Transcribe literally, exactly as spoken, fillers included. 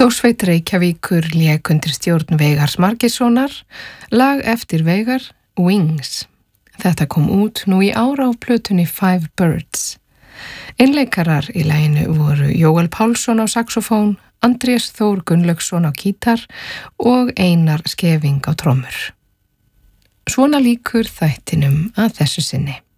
Hljómsveit Reykjavíkur lék undir stjórn Veigars Margeirssonar, lag eftir Veigar, Wings. Þetta kom út nú í ár á plötunni Five Birds. Einleikarar í laginu voru Jóel Pálsson á saxofón, Andrés Þór Gunnlaugsson á gítar og Einar Skeving á trommur. Svona lýkur þættinum að þessu sinni.